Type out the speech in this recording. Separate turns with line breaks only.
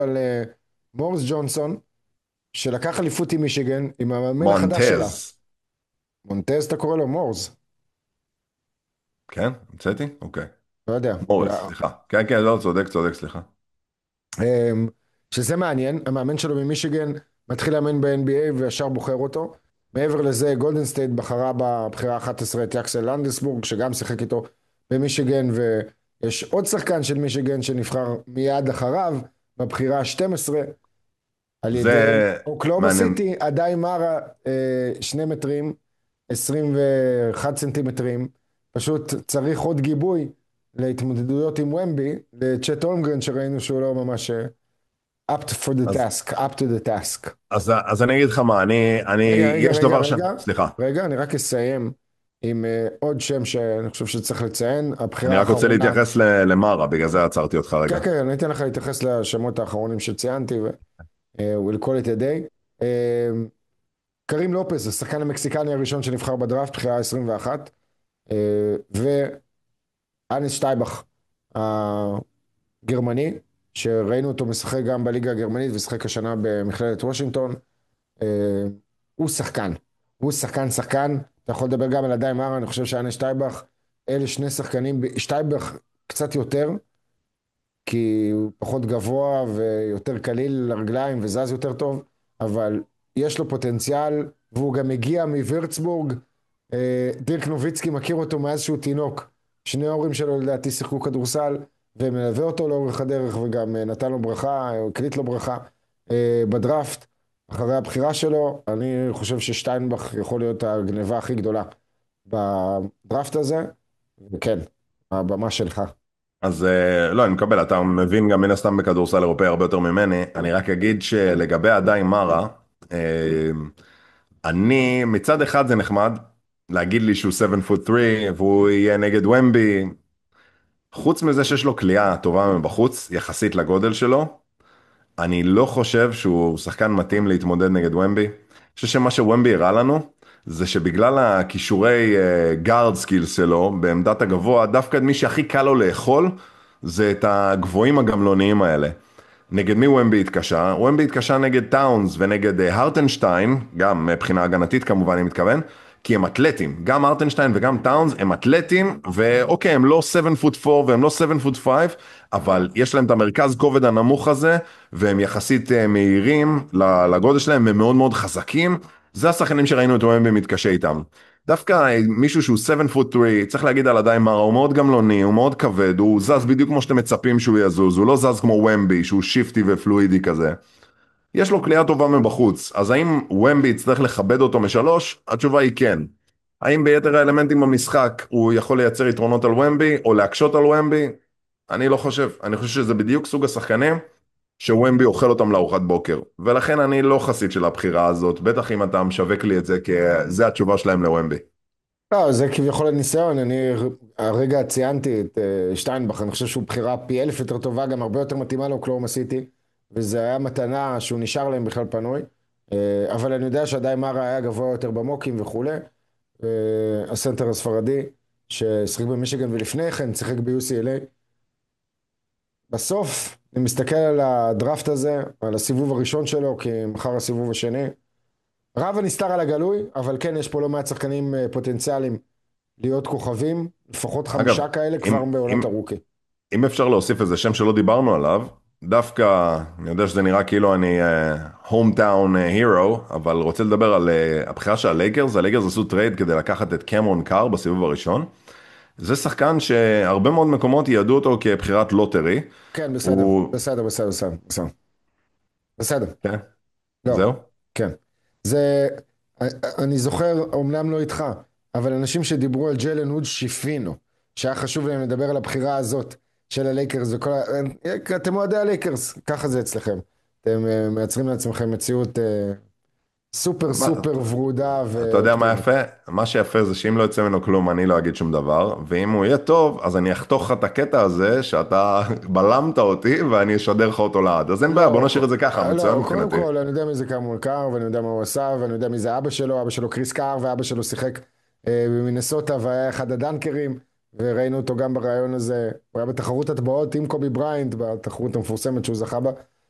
על מורס ג'ונסון, שלקח אליפות עם מישיגן, עם המאמן החדש שלה.
מונטז.
מונטז אתה קורא לו מורס,
כן, המצאתי? אוקיי.
לא יודע.
מורס, סליחה. כן, כן, לא, צודק, צודק, סליחה.
אמ, שזה מעניין, המאמן שלו ממישיגן מתחיל לאמן ב-NBA וישר בוחר אותו. מעבר לזה, גולדן סטייט בחרה בבחירה 11 את יאקסל לנדסבורג, שגם שיחק איתו במישיגן, ויש עוד שחקן של מישיגן שנבחר מיד אחריו, בבחירה ה-12, על ידי
זה
אוקלאומה
מעניין.
סיטי, עדיי מארה, 2 מטרים, 21 סנטימטרים, פשוט צריך עוד גיבוי להתמודדויות עם ומבי, לצ'ט הולמגרן שראינו שהוא לא ממש up for the
אז,
task, up to the task.
אז אני אגיד לך מה,
רגע, רגע,
יש
רגע,
דבר
רגע,
סליחה.
רגע, אני רק אסיים עם עוד שם שאני חושב שצריך לציין, הבחירה
אני רק רוצה
האחרונה.
להתייחס למרה, בגלל זה עצרתי אותך רגע.
כן, כן, אני אתן לך להתייחס לשמות האחרונים שציינתי, ו- we'll call it a day. קרים לופס, השחקן המקסיקני הראשון שנבחר בדראפט, בחירה 21, ואנס שטייבך, הגרמני, שראינו אותו משחק גם בליגה הגרמנית ושיחק השנה במכללת וושינגטון. אה, הוא שחקן, הוא שחקן שחקן, אתה יכול לדבר גם על עדיי מארה, אני חושב שאנה שטייבך, אלה שני שחקנים, שטייבך קצת יותר, כי הוא פחות גבוה ויותר קליל לרגליים וזז יותר טוב, אבל יש לו פוטנציאל, והוא גם מגיע מווירצבורג. דירק נוביצקי מכיר אותו מאז שהוא תינוק, שני ההורים שלו לדעתי שיחקו כדורסל, ומלווה אותו לאורך הדרך, וגם נתן לו ברכה, הקליט לו ברכה בדראפט. אחרי הבחירה שלו, אני חושב ששטיינבך יכול להיות הגניבה הכי גדולה בדראפט הזה, וכן, הבמה שלך.
אז לא, אני מקבל, אתה מבין גם מן הסתם בכדורסל אירופאי הרבה יותר ממני. אני רק אגיד שלגבי עדיין מרה, אה, אני, מצד אחד זה נחמד, להגיד לי שהוא 7 foot 3 והוא יהיה נגד ומבי, חוץ מזה שיש לו כליאה טובה מבחוץ, יחסית לגודל שלו, אני לא חושב שהוא שחקן מתאים להתמודד נגד ומבי. אני חושב שמה שוומבי הראה לנו, זה שבגלל הכישורי גארד סקילס שלו, בעמדת הגבוה, דווקא מי שהכי קל לו לאכול, זה את הגבוהים הגמלוניים האלה. נגד מי ומבי התקשה? ומבי התקשה נגד טאונס ונגד הרטנשטיין, גם מבחינה הגנתית כמובן אני מתכוון, כי הם אתלטים, גם הרטנשטיין וגם טאונס הם אתלטים, ואוקיי, הם לא 7 foot 4 והם לא 7 foot 5, אבל יש להם את המרכז כובד הנמוך הזה, והם יחסית מהירים לגודל שלהם, הם מאוד מאוד חזקים, זה השחקנים שראינו את ומבי מתקשה איתם. דווקא מישהו שהוא 7 foot 3, צריך להגיד על עדיין מרה, הוא מאוד גמלוני, הוא מאוד כבד, הוא זז בדיוק כמו שאתם מצפים שהוא יזוז, הוא לא זז כמו ומבי, שהוא שיפטי ופלואידי כזה. יש לו כלייה טובה מבחוץ, אז האם ומבי יצטרך לכבד אותו משלוש? התשובה היא כן. האם ביתר האלמנטים במשחק הוא יכול לייצר יתרונות על ומבי, או להקשות על ומבי? אני לא חושב. אני חושב שזה בדיוק סוג השחקנים שוומבי אוכל אותם לארוחת בוקר, ולכן אני לא חסיד של הבחירה הזאת, בטח אם אתה משווק לי את זה כזה התשובה שלהם לוומבי.
לא, זה כביכול הניסיון, אני הרגע ציינתי את שטיינבך, אני חושב שהוא בחירה פי אלף יותר טובה, גם הרבה יותר מתאימה לאוקלאומה סיטי, וזה היה מתנה שהוא נשאר להם בכלל פנוי, אבל אני יודע שעדיין מארה היה גבוה יותר במוקים וכולי, הסנטר הספרדי, ששיחק במישיגן ולפני כן שיחק ב-UCLA. בסוף, אני מסתכל על הדראפט הזה, על הסיבוב הראשון שלו, כי מחר הסיבוב השני, רב הנסתר על הגלוי, אבל כן, יש פה לא מעט שחקנים פוטנציאליים להיות כוכבים, לפחות
אגב,
5 כאלה כבר
אם,
בעונת
אם,
הרוקי.
אם אפשר להוסיף איזה שם שלא דיברנו עליו, דווקא, אני יודע שזה נראה כאילו אני הום טאון הירו, אבל רוצה לדבר על הבחירה של הלייקרס. הלייקרס עשו טרייד כדי לקחת את קמרון קאר בסיבוב הראשון. זה שחקן שהרבה מאוד מקומות ידעו אותו כבחירת לוטרי.
כן, בסדר,
הוא...
בסדר, בסדר, בסדר, בסדר. בסדר,
כן,
לא,
זהו.
כן. זה, אני זוכר, אומנם לא איתך, אבל אנשים שדיברו על ג'יילן ווד שיפינו, שהיה חשוב להם לדבר על הבחירה הזאת של הלייקרס וכל אתם אוהדי הלייקרס, ככה זה אצלכם. אתם מייצרים לעצמכם מציאות סופר
מה,
סופר ורודה
אתה יודע מה
ואופטימית.
יפה? מה שיפה זה שאם לא יצא ממנו כלום אני לא אגיד שום דבר, ואם הוא יהיה טוב אז אני אחתוך לך את הקטע הזה שאתה בלמת אותי ואני אשדר לך אותו לעד. אז אין בעיה, בוא
לא,
נשאיר את זה ככה, מצוין
לא, קודם
מבחינתי.
כל, אני יודע מי זה קרמון קאר, ואני יודע מה הוא עשה, ואני יודע מי זה אבא שלו קריס קאר, ואבא שלו שיחק במינסוטה, והיה אחד הדנקרים, וראינו אותו גם בריאיון הזה, הוא היה בתחרות הטבעות עם קובי בריינט, בתחרות המפורסמת שהוא זכה בה,